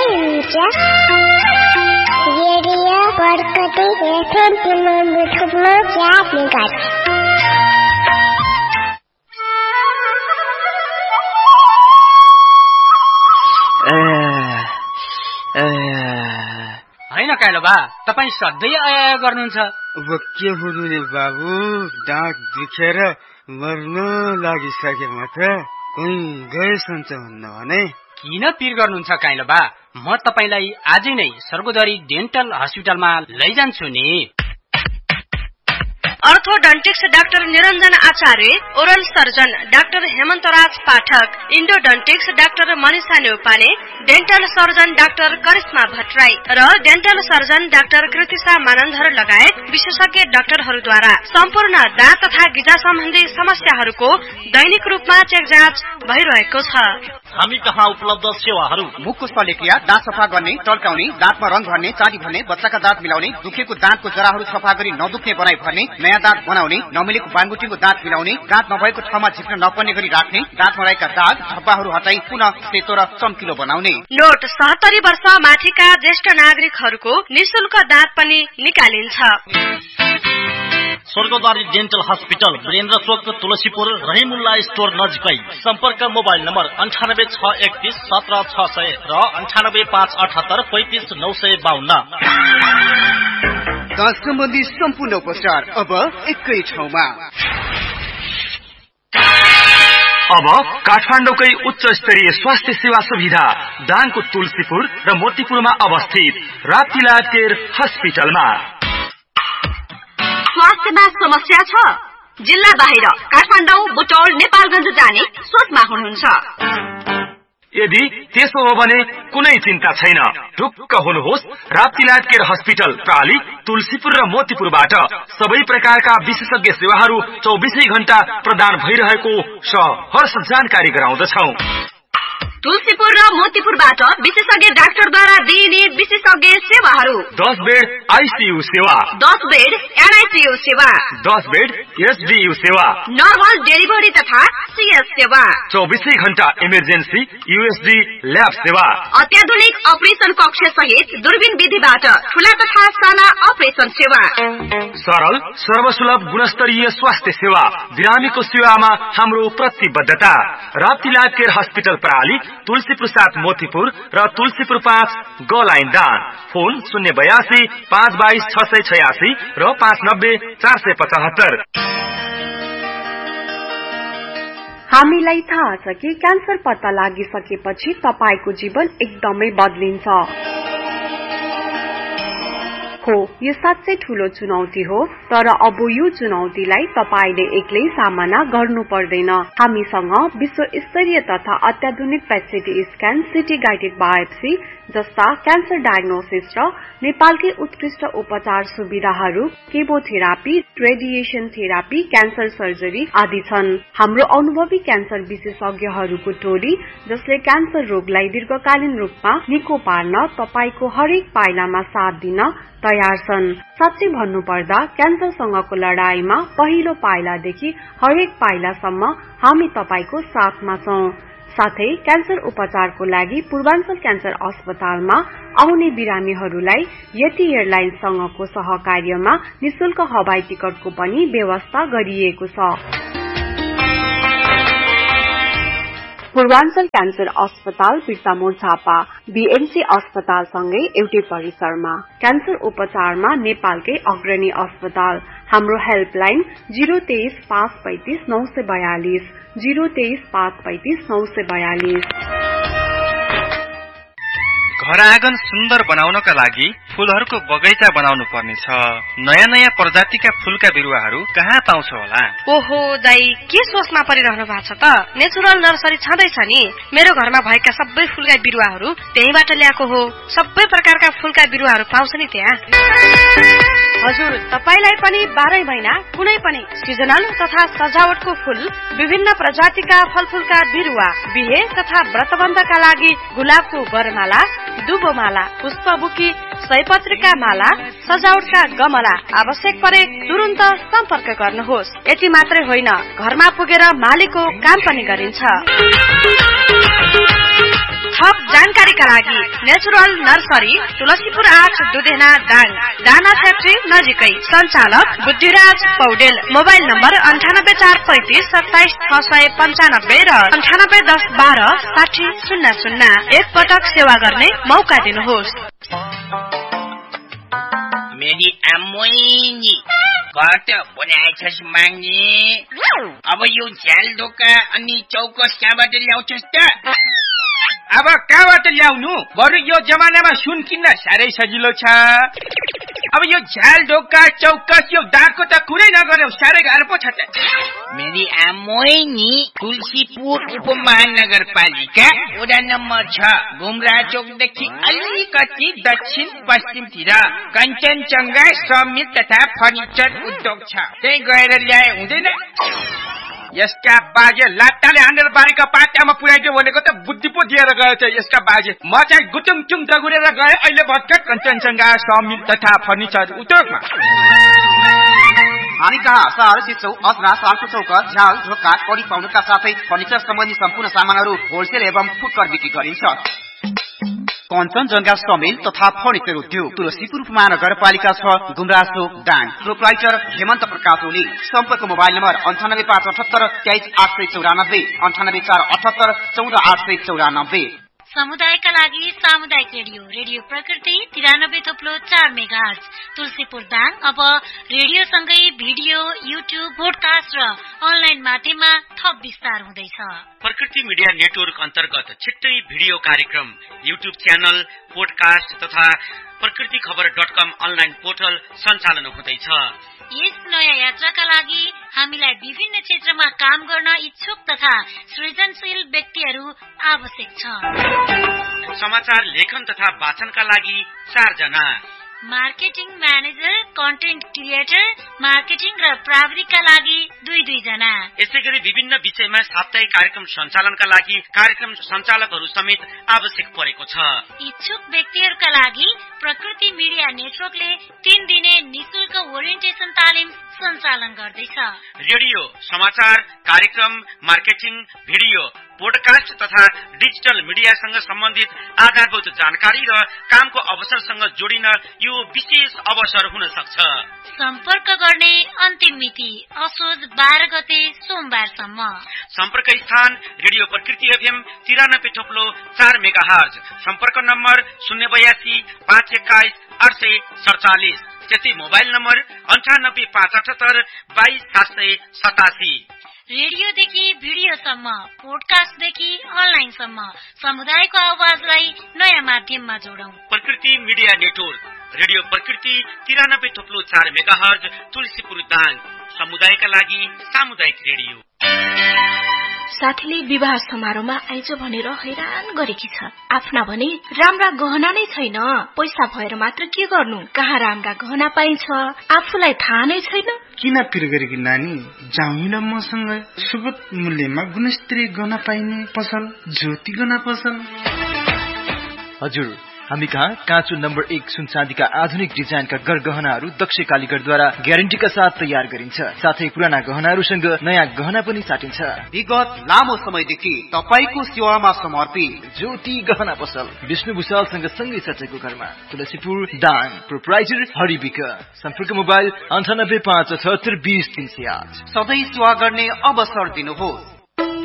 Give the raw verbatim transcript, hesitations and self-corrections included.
हुन्छ। Radio Barkati FM पुनर्मुखमा चार megahertz. हैन काइलो बा, तपाईँ सधैँ आया गर्नुहुन्छ। अब के हुनु नि बाबु, डाँट दुखेर मर्न लागिसकेमा त कहीँ गए सन्च हुन्न भने। किन पिर गर्नुहुन्छ काइलो बा, म तपाईलाई आजै नै सर्गोदरी डेन्टल हस्पिटलमा लैजान्छु नि। अर्थोडन्टिक्स डाक्टर निरञ्जन आचार्य, ओरल सर्जन डाक्टर हेमन्तराज पाठक, इन्डोडन्टिक्स doctor Manisha Neupane, dental surgeon doctor Karishma Bhattarai र dental surgeon doctor Kritisha Manandhar लगायत विशेषज्ञ डाक्टरहरूद्वारा सम्पूर्ण दाँत तथा गिजा सम्बन्धी समस्याहरूको दैनिक रूपमा चेक जाँच भइरहेको छ। हामी कहाँ उपलब्ध सेवाहरू: मुखको शल्यक्रिया, दाँत सफा गर्ने, टल्काउने, दाँतमा रंग भर्ने, चाँदी भर्ने, बच्चाका दाँत मिलाउने, दुखेको दाँतको जराहरू सफा गरी नदुख्ने बनाई भर्ने, नयाँ दाँत बनाउने, नमिलेको बाङगुटीको दाँत मिलाउने, दाँत नभएको ठाउँमा झिक्न नपर्ने गरी राख्ने, दाँतमा रहेका दाग धब्बाहरू हटाई पुनः सेतो र चम्किलो बनाउने। नोट: सत्तरी वर्ष माथिका ज्येष्ठ नागरिकहरूको निशुल्क दाँत पनि निकालिन्छ। स्वर्गद्वारी डेन्टल हस्पिटल, वीरेन्द्र चोक, तुलसीपुर, रहिमुल्ला स्टोर नजिकै। सम्पर्क मोबाइल नम्बर अन्ठानब्बे छ एकतीस सत्र छ सय र अन्ठानब्बे पाँच अठहत्तर पैंतिस नौ सय बाहन्न। दाँत सम्बन्धी सम्पूर्ण उपचार अब एकै ठाउँमा। अब काठमाडौँकै उच्च स्तरीय स्वास्थ्य सेवा सुविधा दाङको तुलसीपुर र मोतीपुरमा अवस्थित राप्तीलाल केयर हस्पिटलमा। स्वास्थ्यमा समस्या छ? जिल्ला बाहिर काठमाडौँ, बुटौल, नेपालगञ्ज जाने सोचमा हुनुहुन्छ? यदि त्यसो हो भने कुनै चिन्ता छैन। ढुक्क हुनुहोस्, राप्तीलाल केयर हस्पिटल प्राली, तुलसीपुर र मोतीपुरबाट सबै प्रकारका विशेषज्ञ सेवाहरू चौबिसै घण्टा प्रदान भइरहेको सहर्ष जानकारी गराउँदछौ। तुलसीपुर र मोतीपुरबाट विशेषज्ञ डाक्टरद्वारा दिइने विशेषज्ञ सेवाहरू: दस बेड आईसीयू सेवा, दस बेड एनआईसीयू सेवा, दस बेड एसडीयू सेवा, नर्मल डेलिभरी तथा सीएस सेवा, चौबिसै घण्टा इमर्जेन्सी यूएसडी ल्याब सेवा, अत्याधुनिक अपरेसन कक्ष सहित दूरबीन विधिबाट ठूला तथा साना अपरेसन सेवा, सरल सर्वसुलभ गुणस्तरीय स्वास्थ्य सेवा। बिरामीको सेवामा हाम्रो प्रतिबद्धता। राप्तीलाल केयर हस्पिटल प्राली, तुलसीपुर सात मोतीपुर र तुलसीपुर पाँच गलाइन दान। फोन शून्य बयासी पाँच बाइस छ सय छयासी र पाँच नब्बे चार सय पचहत्तर। हामीलाई थाहा छ कि क्यान्सर पत्ता लागिसकेपछि तपाईको जीवन एकदमै बदलिन्छ। हो, यो साँच्चै ठूलो चुनौती हो, तर अब यो चुनौतीलाई तपाईले एक्लै सामना गर्नु पर्दैन। हामीसँग विश्व स्तरीय तथा अत्याधुनिक पेट स्क्यान, सिटी गाइडेड बायोप्सी जस्ता क्यान्सर डायग्नोसिस र नेपालकै उत्कृष्ट उपचार सुविधाहरू, chemotherapy, radiation therapy, cancer surgery आदि छन्। हाम्रो अनुभवी क्यान्सर विशेषज्ञहरूको टोली, जसले क्यान्सर रोगलाई दीर्घकालीन रूपमा निको पार्न तपाईको हरेक पाइलामा साथ दिन तयार छन्। साँच्चै भन्नुपर्दा क्यान्सरसँगको लडाईमा पहिलो पाइलादेखि हरेक पाइलासम्म हामी तपाईको साथमा छौं। साथै क्यान्सर उपचारको लागि पूर्वाञ्चल क्यान्सर अस्पतालमा आउने बिरामीहरूलाई यति एयरलाइन्ससँगको सहकार्यमा निशुल्क हवाई टिकटको पनि व्यवस्था गरिएको छ। पूर्वाञ्चल क्यान्सर अस्पताल, बिर्तामोड झापा, बीएमसी अस्पतालसँगै एउटै परिसरमा। क्यान्सर उपचारमा नेपालकै अग्रणी अस्पताल। हाम्रो हेल्पलाइन जीरो तेइस पाँच पैंतिस नौ सय बयालीस, जीरो तेइस पाँच पैंतिस नौ सय बयालीस। घर आँगन सुन्दर बनाउनका लागि फूलहरूको बगैँचा बनाउनु पर्नेछ। नयाँ नयाँ प्रजातिका फूलका बिरुवाहरू कहाँ पाउँछ होला? ओहो दाई, के सोचमा परिरहनु भएको छ त? नेचुरल नर्सरी छँदैछ नि। मेरो घरमा भएका सबै फूलका बिरुवाहरू त्यहीबाट ल्याएको हो। सबै प्रकारका फूलका बिरुवाहरू पाउँछ नि त्यहाँ। हजुर, तपाईलाई पनि बाह्रै महिना कुनै पनि सिजनल तथा सजावटको फूल, विभिन्न प्रजातिका फलफूलका बिरुवा, बिहे तथा व्रतबन्धका लागि गुलाबको बरमाला, दुबोमाला, पुष्पबुकी, सयपत्रीका माला, सजावटका गमला आवश्यक परे तुरुन्त सम्पर्क गर्नुहोस्। यति मात्रै होइन, घरमा पुगेर मालीको काम पनि गरिन्छ। थप जानकारीका लागि नेचुरल नर्सरी तुलसीपुर आठ दुधेना दाङ दाना फ्याक्ट्री नजिकै सञ्चालक बुद्धिराज पौडेल मोबाइल नम्बर अन्ठानब्बे चार पैंतिस सत्ताइस छ सय पन्चानब्बे र अन्ठानब्बे दस बाह्र साठी शून्य शून्य एक पटक सेवा गर्ने मौका दिनुहोस्। मेरी आमोइनी घट बनाएछस् माग्ने अब यो झ्याल ढोका अनि चौकस कहाँबाट ल्याउँछस् त? अब कहाँबाट ल्याउनु? बरु यो जमानामा सुन किन्न साह्रै सजिलो छ। अब यो झ्याल ढोका चौकस यो दागको त कुरै नगर्यो, साह्रै गाह्रो पो छ त। मेरी आमोइनी तुलसीपुर उपमहानगरपालिका वडा नम्बर छ घुमरा चौकदेखि अलिकति दक्षिण पश्चिमतिर कञ्चनजङ्घा श्रमिक तथा फर्निचर उद्योग छ, त्यही गएर ल्याए हुँदैन? यसका बाजे लाट्टाले हानेर बारीका पाटामा पुर्याइदियो भनेको त बुद्धि पो दिएर गयो छ यसका बाजे। म चाहिँ गुटुङचुङ दगुरेर गए अहिले भर्खर कञ्चनजङ्घा श्रमिक तथा फर्निचर उद्योगमा। हामी कहाँ सहर सिचौ अजरा सालको चौक झ्याल ढोका कडी पाउनुका साथै फर्निचर सम्बन्धी सम्पूर्ण सामानहरू होलसेल एवं फुटकर बिक्री गरिन्छ। कञ्चनजङ्घा श्रमिक तथा फर्निचर उद्योग तुलसीपुर उपमहानगरपालिका छ गुमरासो दाङ प्रोप्राइटर हेमन्त प्रकाश ओली। सम्पर्क मोबाइल नम्बर अन्ठानब्बे पाँच अठहत्तर तेइस आठ सय चौरानब्बे अन्ठानब्बे चार अठहत्तर चौध आठ सय चौरानब्बे। समुदायका लागि सामुदायिक रेडियो रेडियो प्रकृति तिरानब्बे थोप्लो चार मेगाहर्ज तुलसीपुर दाङ अब रेडियोसँगै भिडियो युट्युब पोडकास्ट र अनलाइन माध्यममा थप विस्तार हुँदैछ। प्रकृति मिडिया नेटवर्क अन्तर्गत छिट्टै भिडियो कार्यक्रम युट्युब च्यानल पोडकास्ट तथा प्रकृति खबर डट कम अनलाइन पोर्टल सञ्चालन हुँदैछ। यस नयाँ यात्राका लागि हामीलाई विभिन्न क्षेत्रमा काम गर्न इच्छुक तथा सृजनशील व्यक्तिहरू आवश्यक छ। समाचार लेखन तथा वाचनका लागि चारजना, marketing manager, content creator, marketing र प्राविधिकका लागि दुई दुई जना। यसै गरी विभिन्न विषयमा साप्ताहिक कार्यक्रम सञ्चालनका लागि कार्यक्रम सञ्चालकहरू समेत आवश्यक परेको छ। इच्छुक व्यक्तिहरूका लागि प्रकृति मिडिया नेटवर्कले तीन दिने निशुल्क ओरिएन्टेसन तालिम सञ्चालन गर्दैछ। रेडियो, समाचार, कार्यक्रम, मार्केटिङ, भिडियो, पोडकास्ट तथा डिजिटल मिडियासँग सम्बन्धित आधारभूत जानकारी र कामको अवसरसँग जोडिन यो विशेष अवसर हुन सक्छ। सम्पर्क गर्ने अन्तिम मिति असोज बाह्र गते सोमबारसम्म। सम्पर्क स्थान रेडियो प्रकृति एफएम तिरानब्बे थोप्लो चार मेगाहर्ज। सम्पर्क नम्बर शून्य बयासी पाँच एक्काइस आठ सय सडचालिस। त्यस्तै मोबाइल नम्बर अन्ठानब्बे पाँच अठहत्तर बाइस सात सय सतासी। रेडियोदेखि भिडियोसम्म, पोडकास्टदेखि अनलाइनसम्म समुदायको आवाजलाई नयाँ माध्यममा जोडौं। प्रकृति मिडिया नेटवर्क रेडियो प्रकृति तिरानब्बे थोप्लो चार मेगाहर्ज तुलसीपुर दाङ समुदायका लागि सामुदायिक रेडियो। साथीले विवाह समारोहमा आइज भनेर हैरान गरेकी छ। आफ्ना भने राम्रा गहना नै छैन, पैसा भएर मात्र के गर्नु, कहाँ राम्रा गहना पाइन्छ आफूलाई थाहा नै छैन। किन पिर गरेकी नानी, जाउँ न मसँग सुगत मूल्यमा गुणस्तरीय गहना पाइने पसल ज्योति गहना पसल। हजुर, हामी कहाँ काँचो नम्बर एक सुन चाँदीका आधुनिक डिजाइनका गरगहनाहरू दक्ष कालीगढद्वारा ग्यारेन्टीका साथ तयार गरिन्छ। साथै पुराना गहनाहरूसँग नयाँ गहना पनि साटिन्छ। विगत लामो समयदेखि तपाईको सेवामा समर्पित ज्योति गहना पसल विष्णु भूषालसँग सँगै सचेको घरमा तुलसीपुर दाङ प्रोप्राइटर हरिबिक। सम्पर्क मोबाइल अन्ठानब्बे पाँच अठहत्तर बीस तीन सय आठ। सधैँ सेवा गर्ने अवसर दिनुहोस्।